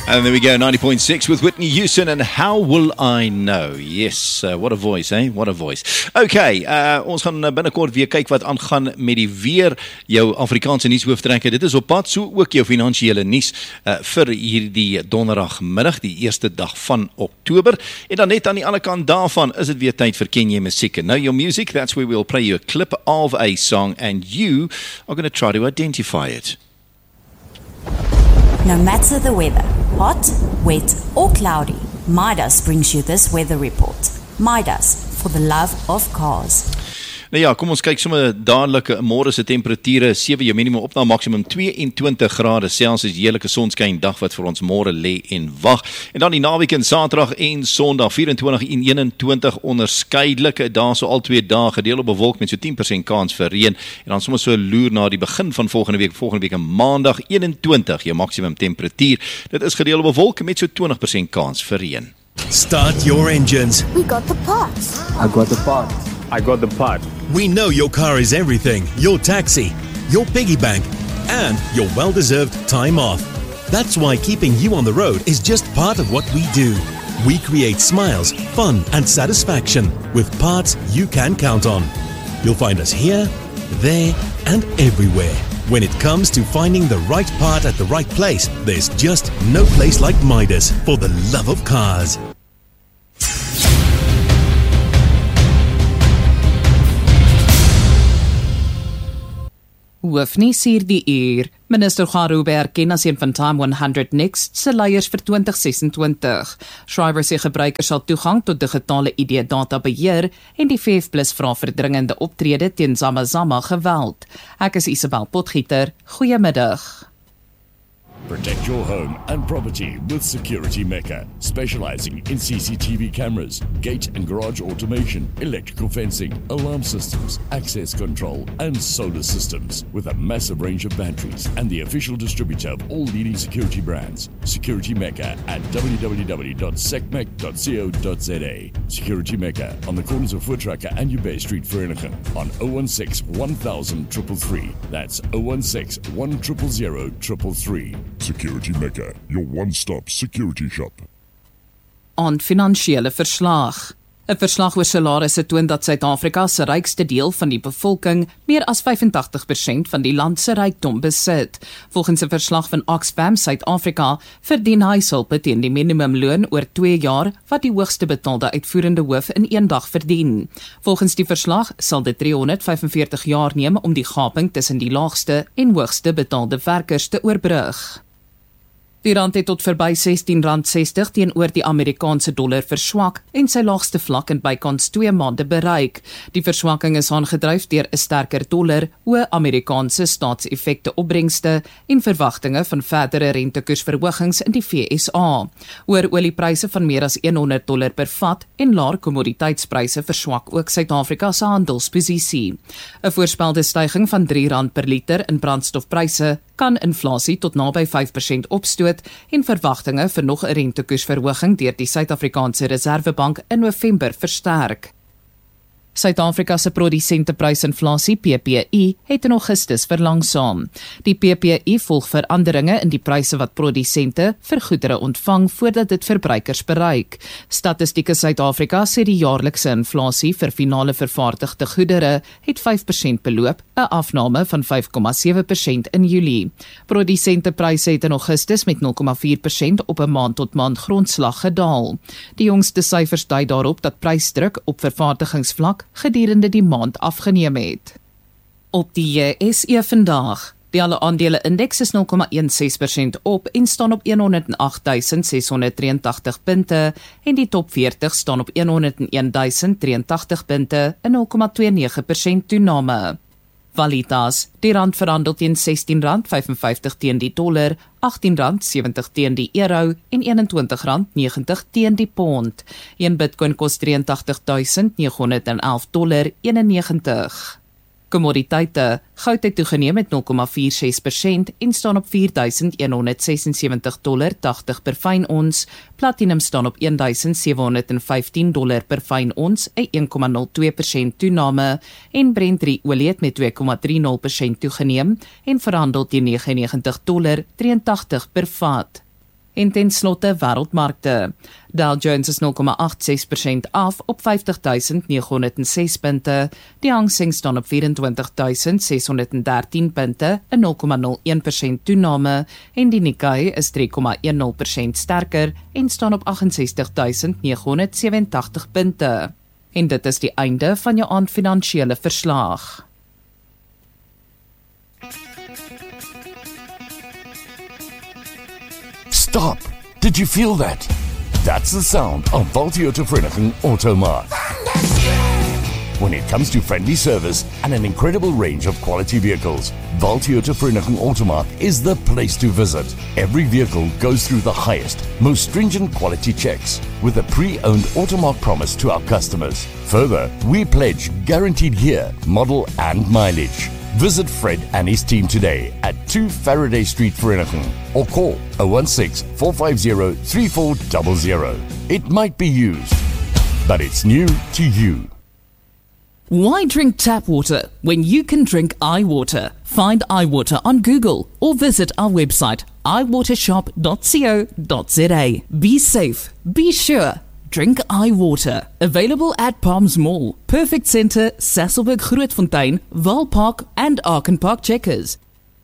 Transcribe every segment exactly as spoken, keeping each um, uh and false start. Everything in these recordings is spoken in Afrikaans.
And there we go, ninety point six with Whitney Houston and How Will I Know? Yes, uh, what a voice, eh? What a voice. Okay, uh, ons gaan binnekort weer kyk wat aangaan met die weer, jou Afrikaanse nuushooftrekker. Dit is op pad, so ook jou finansiële nuus uh, vir hierdie donderdagmiddag, die eerste dag van Oktober. En dan net aan die ander kant daarvan is dit weer tyd vir Ken Jy Musiek. Know Your Music, that's where we'll play you a clip of a song and you are going to try to identify it. No matter the weather, hot, wet or cloudy, Midas brings you this weather report. Midas, for the love of cars. Nou ja, kom ons kyk sommer dadelik. Môre se temperature sewe, jou minimum op na maksimum tweeëntwintig grade Celsius, heerlike sonskyn dag wat vir ons môre lê en wag. En dan die naweek en Saterdag en Sondag vyf-en-twintig en een-en-twintig onderskeidelike dae, so al twee dae gedeelde bewolk met so tien persent kans vir reën. En dan sommer so loer na die begin van volgende week, volgende week Maandag een-en-twintig, jou maksimum temperatuur. Dit is gedeelde bewolk met so twintig persent kans vir reën. Start your engines. We got the parts. I got the part. I got the part. We know your car is everything. Your taxi, your piggy bank, and your well-deserved time off. That's why keeping you on the road is just part of what we do. We create smiles, fun, and satisfaction with parts you can count on. You'll find us here, there, and everywhere. When it comes to finding the right part at the right place, there's just no place like Midas for the love of cars. Hoofnuus hierdie uur. Minister Garoube erken as een van Time honderd Next se leiers vir twintig sesentwintig. Schreiber sê gebruikers sal toegang tot digitale I D-data beheer en die V F Plus vra vir dringende optrede teen Zama-Zama geweld. Ek is Isabel Potgieter. Goeiemiddag. Protect your home and property with Security Mecca, specializing in C C T V cameras, gate and garage automation, electrical fencing, alarm systems, access control, and solar systems, with a massive range of batteries and the official distributor of all leading security brands. Security Mecca at w w w dot secmec dot co dot z a. Security Mecca on the corners of Voortrekker and Ubay Street, Vereniging, on zero one six one thousand three three three. That's zero one six one zero zero zero three three. Security Mecca, your one-stop security shop. On finansiële verslag. 'n Verslag oor salarisse toon dat Suid-Afrika se rykste deel van die bevolking meer as vyfentagtig persent van die land se rykdom besit. Volgens 'n verslag van Oxfam Suid-Afrika verdien huishulpe teen die minimumloon oor twee jaar wat die hoogste betaalde uitvoerende hoof in een dag verdien. Volgens die verslag sal dit driehonderdvyfenveertig jaar neem om die gaping tussen die laagste en hoogste betaalde werkers te oorbrug. Die rand het tot verby sestien rand sestig teenoor die Amerikaanse dollar verswak en sy laagste vlak in bykans twee maande bereik. Die verswakking is aangedryf deur 'n sterker dollar, hoë Amerikaanse staatseffekte opbrengste en verwagtinge van verdere rentekoersverhogings in die V S A. Hoër oliepryse van meer as honderd dollar per vat en laer kommoditeitspryse verswak ook Suid-Afrika se handelsposisie. 'n Voorspelde styging van drie rand per liter in brandstofpryse kan inflasie tot naby vyf persent opstoot en verwagtinge vir nog 'n rentekoersverhoging deur die Suid-Afrikaanse Reserwebank in November versterk. Suid-Afrika se produsenteprysinflasie P P I het in Augustus verlangsaam. Die P P I volg veranderinge in die pryse wat produsente vir goedere ontvang voordat dit verbruikers bereik. Statistieke Suid-Afrika sê die jaarlikse inflasie vir finale vervaardigde goedere het vyf persent beloop, 'n afname van vyf komma sewe persent in Julie. Produsentepryse het in Augustus met nul komma vier persent op 'n maand-tot-maand grondslag gedaal. Die jongste syfers dui daarop dat prysdruk op vervaardigingsvlak gedurende die maand afgeneem het. Op die J S E vandag. Die alle aandele indeks is nul komma sixteen persent op en staan op honderd agt duisend ses honderd drieëntagtig punte en die top veertig staan op honderd een duisend drieëntagtig punte, 'n nul komma nege twee persent toename. Valutas, die rand verhandel teen sestien rand vyfenvyftig teen die dollar, agttien rand sewentig teen die euro en eenentwintig rand negentig teen die pond. Een Bitcoin kos drieëntagtig duisend negenhonderdelf dollar eenennegentig. Kommoditeite, goud het toegeneem met nul komma vier ses persent en staan op vier duisend honderd sesensewentig dollar tagtig per fyn ons, platinum staan op een duisend sewe honderd vyftien dollar per fyn ons, 'n een komma nul twee persent toename, en Brent drie olie het met twee komma drie nul persent toegeneem en verhandel teen negenennegentig dollar drieëntagtig per vat. En ten slotte wêreldmarkte. Dow Jones is nul komma agt ses persent af op vyftig duisend neghonderd ses punte. Die Hang Seng staan op vyf-en-twintig duisend ses honderd dertien punte, 'n nul komma nul een persent toename, en die Nikkei is drie komma honderd persent sterker en staan op agt ses agt duisend neghonderd ses agt nul punte. En dit is die einde van jou aand finansiële verslag. Stop! Did you feel that? That's the sound of Valtioto Vereniging Automark. When it comes to friendly service and an incredible range of quality vehicles, Valtioto Vereniging Automark is the place to visit. Every vehicle goes through the highest, most stringent quality checks with a pre-owned Automark promise to our customers. Further, we pledge guaranteed year, model and mileage. Visit Fred and his team today at two Faraday Street, Vereniging, or call zero one six, four five zero, three four zero zero. It might be used, but it's new to you. Why drink tap water when you can drink iWater? Find iWater on Google or visit our website i water shop dot co dot za. Be safe, be sure. Drink iWater. Available at Palms Mall, Perfect Centre, Sasolburg Grootfontein, Walpark and Arkenpark Checkers.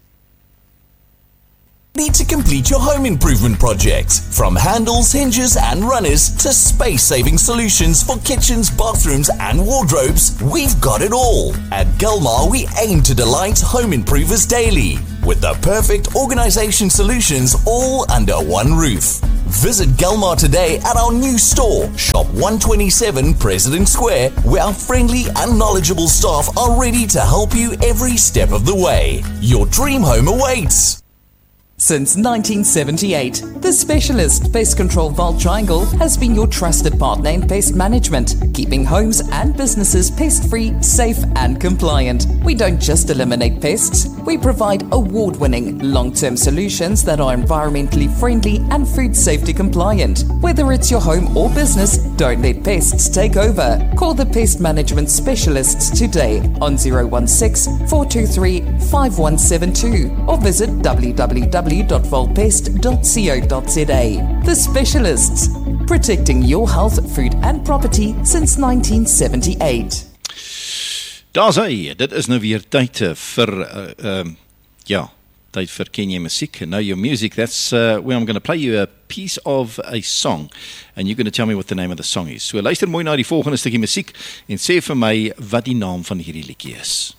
Need to complete your home improvement project? From handles, hinges and runners to space-saving solutions for kitchens, bathrooms and wardrobes, we've got it all. At Gilmar, we aim to delight home improvers daily with the perfect organisation solutions all under one roof. Visit Gilmar today at our new store, Shop one twenty-seven President Square, where our friendly and knowledgeable staff are ready to help you every step of the way. Your dream home awaits. Since nineteen seventy-eight, the specialist Pest Control Vault Triangle has been your trusted partner in pest management, keeping homes and businesses pest-free, safe and compliant. We don't just eliminate pests, we provide award-winning long-term solutions that are environmentally friendly and food safety compliant. Whether it's your home or business, don't let pests take over. Call the pest management specialists today on zero one six, four two three, five one seven two or visit w w w dot volpest dot co dot za. The Specialists, protecting your health, food and property since nineteen seventy-eight. Daar's hy, dit is nou weer tyd vir, uh, um, ja, tyd vir Ken Jy Musiek. Now your music, that's uh, where I'm going to play you a piece of a song and you're going to tell me what the name of the song is. So luister mooi na die volgende stukkie musiek en sê vir my wat die naam van hierdie liedjie is.